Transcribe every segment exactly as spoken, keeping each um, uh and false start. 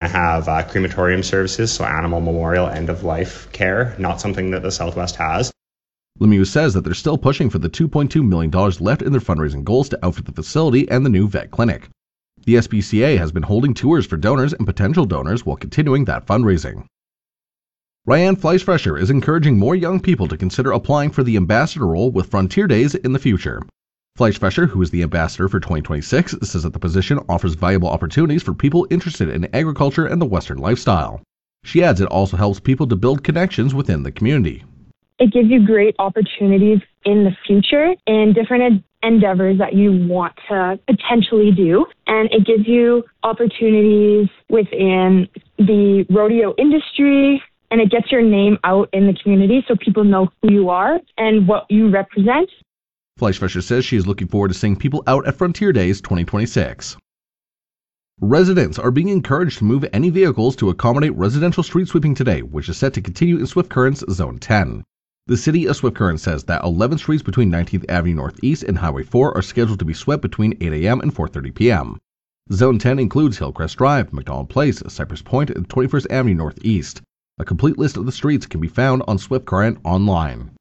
have uh, crematorium services, so animal memorial end-of-life care, not something that the Southwest has. Lemieux says that they're still pushing for the two point two million dollars left in their fundraising goals to outfit the facility and the new vet clinic. The S P C A has been holding tours for donors and potential donors while continuing that fundraising. Ryan Fleischfresher is encouraging more young people to consider applying for the ambassador role with Frontier Days in the future. Fleischfresher, who is the ambassador for twenty twenty-six, says that the position offers valuable opportunities for people interested in agriculture and the Western lifestyle. She adds it also helps people to build connections within the community. It gives you great opportunities in the future and different endeavors that you want to potentially do. And it gives you opportunities within the rodeo industry, and it gets your name out in the community so people know who you are and what you represent. Fleischfresher says she is looking forward to seeing people out at Frontier Days twenty twenty-six. Residents are being encouraged to move any vehicles to accommodate residential street sweeping today, which is set to continue in Swift Current's Zone ten. The City of Swift Current says that eleven streets between nineteenth Avenue Northeast and Highway four are scheduled to be swept between eight a.m. and four thirty p.m. Zone ten includes Hillcrest Drive, McDonald Place, Cypress Point, and twenty-first Avenue Northeast. A complete list of the streets can be found on Swift Current online.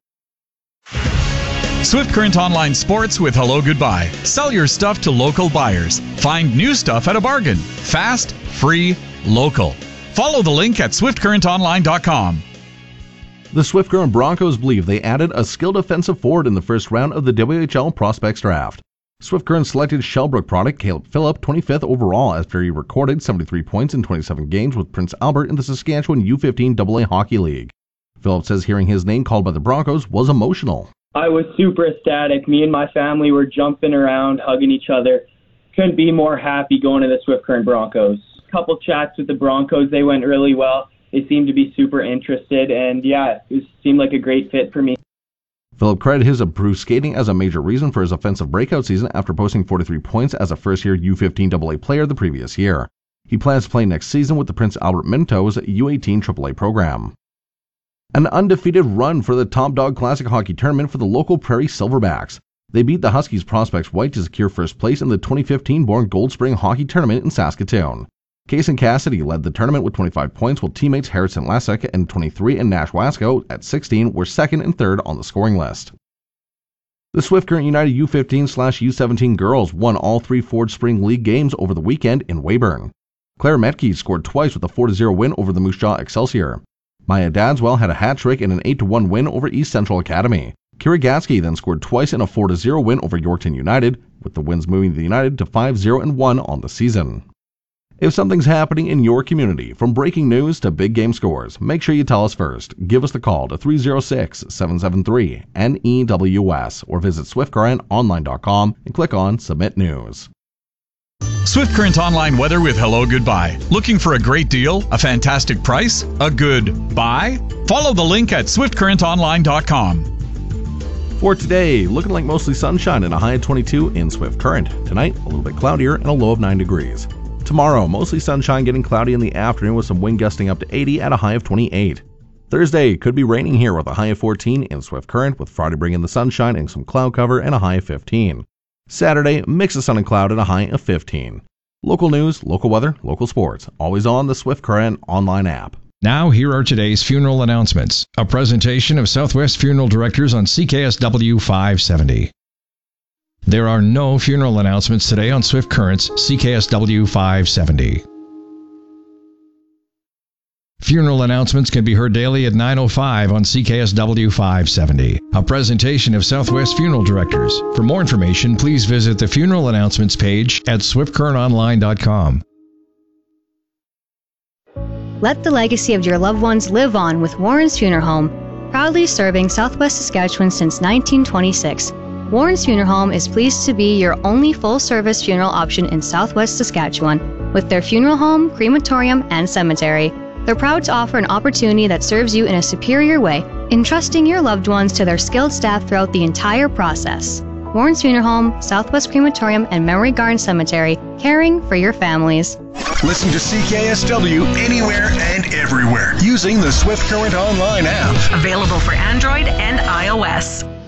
Swift Current Online Sports with Hello Goodbye. Sell your stuff to local buyers. Find new stuff at a bargain. Fast, free, local. Follow the link at swift current online dot com. The Swift Current Broncos believe they added a skilled offensive forward in the first round of the W H L Prospects Draft. Swift Current selected Shellbrook product Caleb Phillip twenty-fifth overall after he recorded seventy-three points in twenty-seven games with Prince Albert in the Saskatchewan U fifteen double A Hockey League. Phillip says hearing his name called by the Broncos was emotional. I was super ecstatic. Me and my family were jumping around, hugging each other. Couldn't be more happy going to the Swift Current Broncos. Couple chats with the Broncos, they went really well. They seemed to be super interested, and yeah, it seemed like a great fit for me. Phillip credited his improved skating as a major reason for his offensive breakout season after posting forty-three points as a first-year U fifteen double A player the previous year. He plans to play next season with the Prince Albert Mintos U eighteen triple A program. An undefeated run for the Top Dog Classic Hockey Tournament for the local Prairie Silverbacks. They beat the Huskies Prospects White to secure first place in the twenty fifteen-born Gold Spring Hockey Tournament in Saskatoon. Kason Cassidy led the tournament with twenty-five points, while teammates Harrison Lessek and twenty-three and Nash Wasco at sixteen were second and third on the scoring list. The Swift Current United U fifteen slash U seventeen girls won all three Ford Spring League games over the weekend in Weyburn. Claire Metke scored twice with a four to zero win over the Moose Jaw Excelsior. Maya Dadswell had a hat trick in an eight to one win over East Central Academy. Kira Gatsky then scored twice in a four to zero win over Yorkton United, with the wins moving the United to five zero and one on the season. If something's happening in your community, from breaking news to big game scores, make sure you tell us first. Give us the call to three oh six, seven seven three, N E W S or visit swift current online dot com and click on Submit News. Swift Current Online weather with Hello Goodbye. Looking for a great deal? A fantastic price? A good buy? Follow the link at swift current online dot com. For today, looking like mostly sunshine and a high of twenty-two in Swift Current. Tonight, a little bit cloudier and a low of nine degrees. Tomorrow, mostly sunshine, getting cloudy in the afternoon with some wind gusting up to eighty at a high of twenty-eight. Thursday, could be raining here with a high of fourteen in Swift Current, with Friday bringing the sunshine and some cloud cover and a high of fifteen. Saturday, mix of sun and cloud and a high of fifteen. Local news, local weather, local sports, always on the Swift Current online app. Now, here are today's funeral announcements. A presentation of Southwest Funeral Directors on C K S W five seventy. There are no funeral announcements today on Swift Current's C K S W five seventy. Funeral announcements can be heard daily at nine oh five on C K S W five seventy. A presentation of Southwest Funeral Directors. For more information, please visit the funeral announcements page at swift current online dot com. Let the legacy of your loved ones live on with Warren's Funeral Home, proudly serving Southwest Saskatchewan since nineteen twenty-six. Warren's Funeral Home is pleased to be your only full-service funeral option in Southwest Saskatchewan, with their funeral home, crematorium, and cemetery. They're proud to offer an opportunity that serves you in a superior way, entrusting your loved ones to their skilled staff throughout the entire process. Warren's Funeral Home, Southwest Crematorium, and Memory Garden Cemetery, caring for your families. Listen to C K S W anywhere and everywhere using the Swift Current Online app. Available for Android and iOS.